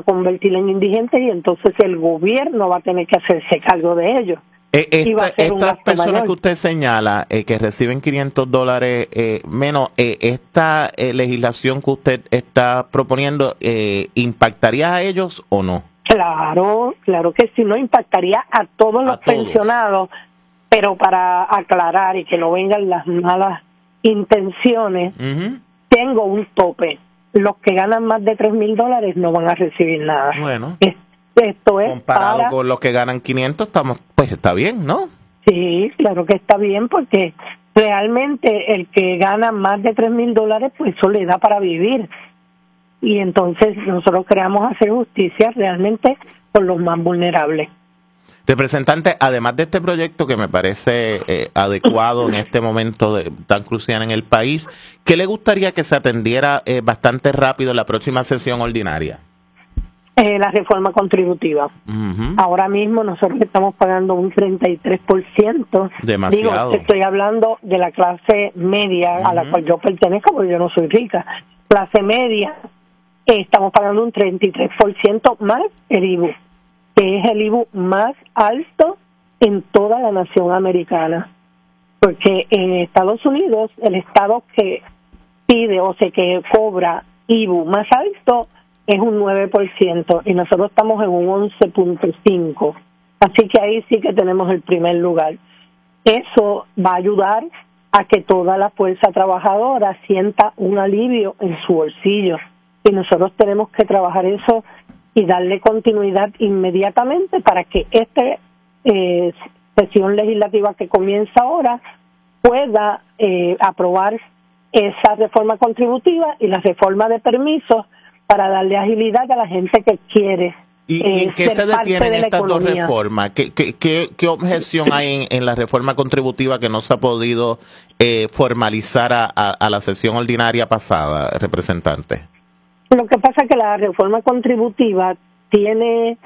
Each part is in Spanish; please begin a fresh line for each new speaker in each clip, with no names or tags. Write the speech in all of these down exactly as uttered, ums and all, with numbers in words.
convertir en indigentes y entonces el gobierno va a tener que hacerse cargo de ellos.
Eh, esta, estas personas mayor. que usted señala eh, que reciben quinientos dólares eh, menos, eh, ¿esta eh, legislación que usted está proponiendo eh, impactaría a ellos o no?
Claro, claro que sí, no impactaría a todos a los todos. pensionados, pero para aclarar y que no vengan las malas intenciones, uh-huh. tengo un tope. Los que ganan más de tres mil dólares no van a recibir nada.
Bueno.
Es, esto es
comparado
para...
con los que ganan quinientos, estamos, pues está bien, ¿no?
Sí, claro que está bien, porque realmente el que gana más de tres mil dólares, pues eso le da para vivir. Y entonces nosotros queremos hacer justicia realmente por los más vulnerables.
Representante, además de este proyecto que me parece eh, adecuado en este momento de, tan crucial en el país, ¿qué le gustaría que se atendiera eh, bastante rápido en la próxima sesión ordinaria?
Eh, la reforma contributiva. Uh-huh. Ahora mismo nosotros estamos pagando un treinta y tres por ciento.
Demasiado.
Digo, estoy hablando de la clase media uh-huh. a la cual yo pertenezco, porque yo no soy rica. Clase media, eh, estamos pagando un treinta y tres por ciento más el I V U, que es el I V U más alto en toda la nación americana. Porque en Estados Unidos, el estado que pide o sea que cobra I V U más alto es un nueve por ciento y nosotros estamos en un once punto cinco. Así que ahí sí que tenemos el primer lugar. Eso va a ayudar a que toda la fuerza trabajadora sienta un alivio en su bolsillo. Y nosotros tenemos que trabajar eso y darle continuidad inmediatamente para que esta eh, sesión legislativa que comienza ahora pueda eh, aprobar esa reforma contributiva y la reforma de permisos para darle agilidad a la gente que quiere.
¿Y, eh, ¿y en qué se detienen de estas dos reformas? ¿Qué, qué, qué, qué objeción hay en, en la reforma contributiva que no se ha podido eh, formalizar a, a, a la sesión ordinaria pasada, representante?
Lo que pasa es que la reforma contributiva tiene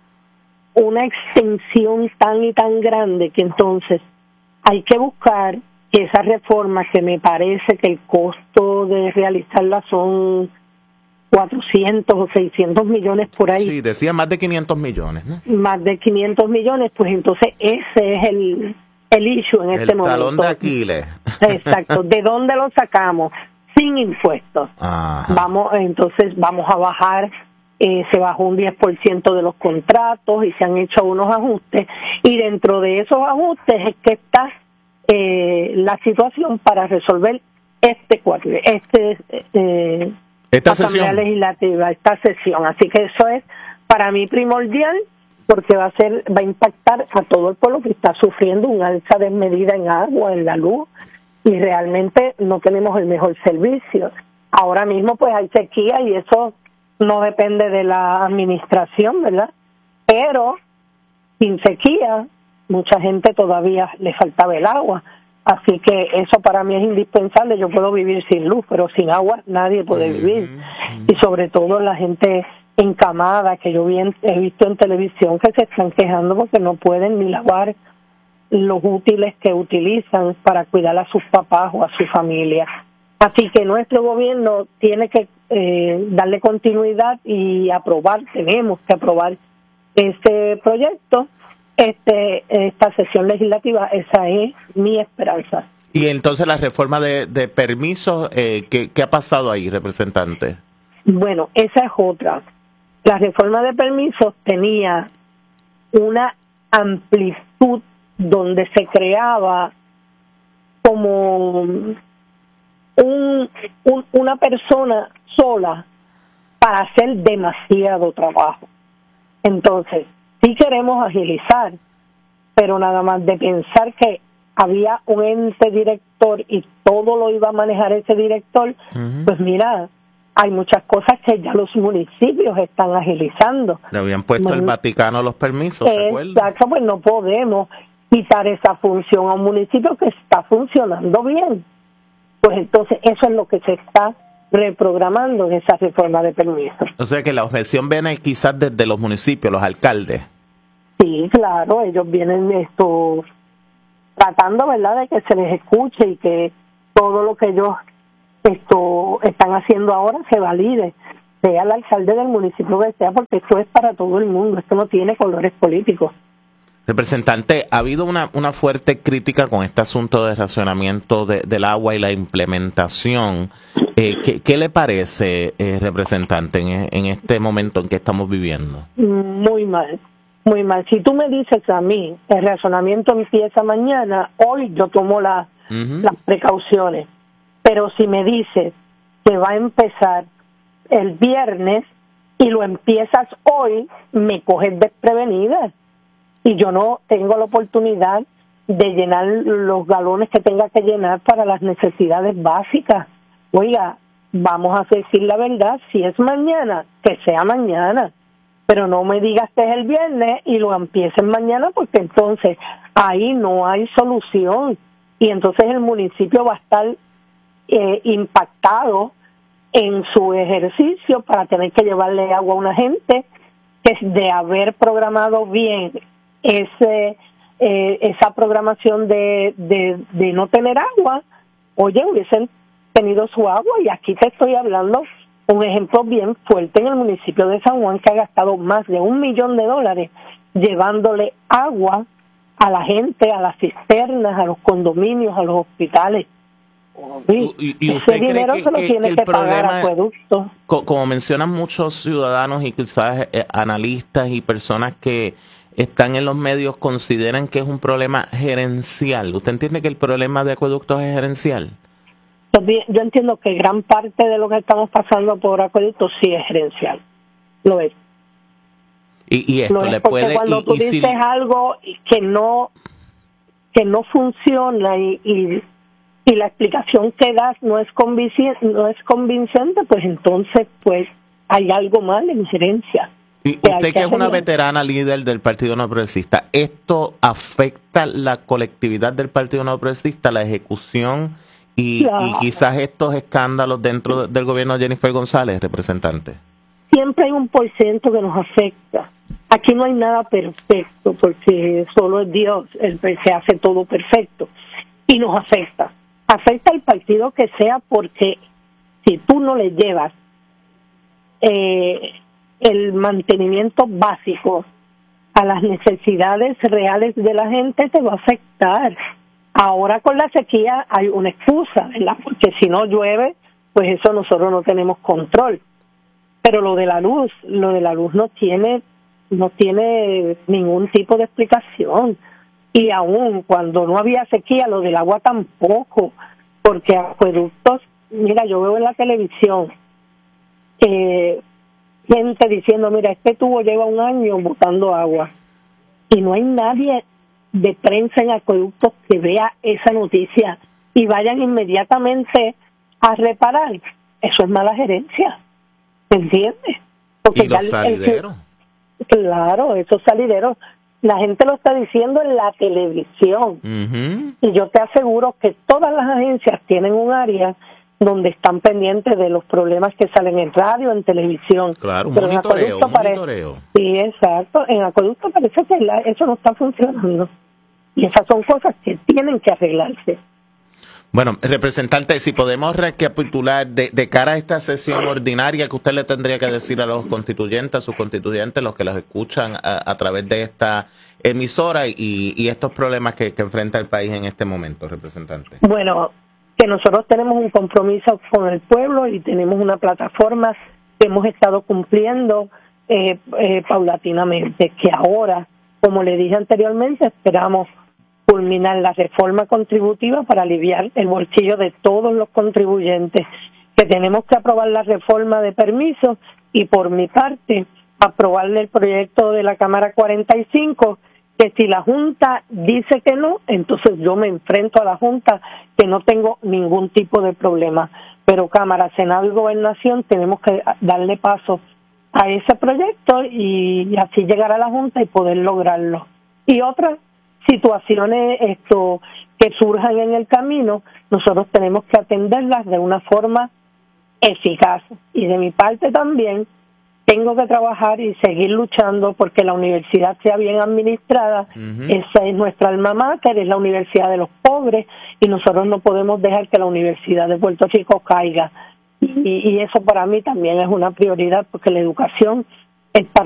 una extensión tan y tan grande que entonces hay que buscar que esa reforma, que me parece que el costo de realizarla son cuatrocientos o seiscientos millones por ahí.
Sí, decía más de quinientos millones, ¿no?
Más de quinientos millones, pues entonces ese es el, el issue en
el
este momento.
El talón de Aquiles.
Exacto. ¿De dónde lo sacamos? Sin impuestos.
Ajá.
Vamos, entonces vamos a bajar, eh, se bajó un diez por ciento de los contratos y se han hecho unos ajustes, y dentro de esos ajustes es que está eh, la situación para resolver este cuatro, este eh,
esta
Asamblea
sesión
Legislativa, esta sesión. Así que eso es para mí primordial, porque va a ser, va a impactar a todo el pueblo que está sufriendo un alza desmedida en agua, en la luz, y realmente no tenemos el mejor servicio. Ahora mismo pues hay sequía y eso no depende de la administración, ¿verdad? Pero sin sequía mucha gente todavía le faltaba el agua. Así que eso para mí es indispensable. Yo puedo vivir sin luz, pero sin agua nadie puede vivir. Y sobre todo la gente encamada, que yo bien he visto en televisión, que se están quejando porque no pueden ni lavar los útiles que utilizan para cuidar a sus papás o a su familia. Así que nuestro gobierno tiene que eh, darle continuidad y aprobar, tenemos que aprobar este proyecto. Este, esta sesión legislativa, esa es mi esperanza.
Y entonces la reforma de, de permisos, eh, ¿qué, ¿qué ha pasado ahí, representante?
Bueno, esa es otra. La reforma de permisos tenía una amplitud donde se creaba como un, un, una persona sola para hacer demasiado trabajo. Entonces, sí queremos agilizar, pero nada más de pensar que había un ente director y todo lo iba a manejar ese director, uh-huh. pues mira, hay muchas cosas que ya los municipios están agilizando.
Le habían puesto el Vaticano los permisos, ¿se acuerdan?
Exacto, pues no podemos quitar esa función a un municipio que está funcionando bien. Pues entonces eso es lo que se está reprogramando en esa reforma de permisos.
O sea que la objeción viene quizás desde los municipios, los alcaldes.
Sí, claro, ellos vienen esto tratando, ¿verdad?, de que se les escuche y que todo lo que ellos esto están haciendo ahora se valide. sea el alcalde del municipio que sea, porque esto es para todo el mundo, esto no tiene colores políticos.
Representante, ha habido una, una fuerte crítica con este asunto de racionamiento de, del agua y la implementación. Eh, ¿qué, ¿Qué le parece, eh, representante, en, en este momento en que estamos viviendo?
Muy mal, muy mal. Si tú me dices a mí, el racionamiento empieza mañana, hoy yo tomo la, uh-huh. las precauciones. Pero si me dices que va a empezar el viernes y lo empiezas hoy, me coges desprevenida. Y yo no tengo la oportunidad de llenar los galones que tenga que llenar para las necesidades básicas. Oiga, vamos a decir la verdad, si es mañana, que sea mañana, pero no me digas que es el viernes y lo empiecen mañana, porque entonces ahí no hay solución y entonces el municipio va a estar eh, impactado en su ejercicio para tener que llevarle agua a una gente que de haber programado bien ese eh, esa programación de, de, de no tener agua, oye, hubiesen tenido su agua. Y aquí te estoy hablando un ejemplo bien fuerte en el municipio de San Juan, que ha gastado más de un millón de dólares llevándole agua a la gente, a las cisternas, a los condominios, a los hospitales. Sí,
¿Y, y usted
ese dinero
cree que,
se lo
que,
tiene
que,
que
el
pagar
problema,
Acueducto.
Co, como mencionan muchos ciudadanos y quizás eh, analistas y personas que están en los medios, consideran que es un problema gerencial? ¿Usted entiende que el problema de Acueductos es gerencial?
Yo entiendo que gran parte de lo que estamos pasando por Acueducto sí es gerencial. Lo es.
Y, y esto
Lo es
le
porque
puede...
cuando
y,
tú
y
dices
si...
algo que no que no funciona y, y, y la explicación que das no es convincente, no es convincente, pues entonces pues hay algo mal en gerencia.
Y usted que, que es una veterana líder del Partido No Progresista, ¿esto afecta la colectividad del Partido No Progresista, la ejecución y, claro. y quizás estos escándalos dentro del gobierno de Jennifer González, representante?
Siempre hay un porcentaje que nos afecta. Aquí no hay nada perfecto porque solo es Dios el que se hace todo perfecto y nos afecta. Afecta al partido que sea, porque si tú no le llevas eh, el mantenimiento básico a las necesidades reales de la gente, te va a afectar. Ahora con la sequía hay una excusa, ¿verdad? Porque si no llueve, pues eso nosotros no tenemos control. Pero lo de la luz, lo de la luz no tiene no tiene ningún tipo de explicación. Y aún cuando no había sequía, lo del agua tampoco, porque Acueductos, mira, yo veo en la televisión eh, gente diciendo, mira, este tubo lleva un año botando agua, y no hay nadie de prensa en Acueductos que vea esa noticia y vayan inmediatamente a reparar. Eso es mala gerencia, ¿me entiendes? Porque
¿Y los salideros?
Claro, esos salideros, la gente lo está diciendo en la televisión. Uh-huh. Y yo te aseguro que todas las agencias tienen un área donde están pendientes de los problemas que salen en radio, en televisión.
Claro, un
Pero
monitoreo, un
parece,
monitoreo.
Sí, exacto. En Acueducto parece que la, eso no está funcionando. Y esas son cosas que tienen que arreglarse.
Bueno, representante, si podemos recapitular de, de cara a esta sesión ordinaria, que usted le tendría que decir a los constituyentes, a sus constituyentes, los que los escuchan a, a través de esta emisora y, y estos problemas que, que enfrenta el país en este momento, representante.
Bueno, que nosotros tenemos un compromiso con el pueblo y tenemos una plataforma que hemos estado cumpliendo eh, eh, paulatinamente, que ahora, como le dije anteriormente, esperamos culminar la reforma contributiva para aliviar el bolsillo de todos los contribuyentes, que tenemos que aprobar la reforma de permisos y, por mi parte, aprobarle el proyecto de la Cámara cuarenta y cinco, que si la Junta dice que no, entonces yo me enfrento a la Junta, que no tengo ningún tipo de problema. Pero Cámara, Senado y Gobernación tenemos que darle paso a ese proyecto y así llegar a la Junta y poder lograrlo. Y otras situaciones esto que surjan en el camino, nosotros tenemos que atenderlas de una forma eficaz. Y de mi parte también tengo que trabajar y seguir luchando porque la universidad sea bien administrada. Uh-huh. Esa es nuestra alma mater, es la universidad de los pobres, y nosotros no podemos dejar que la Universidad de Puerto Rico caiga. y, y eso para mí también es una prioridad porque la educación es para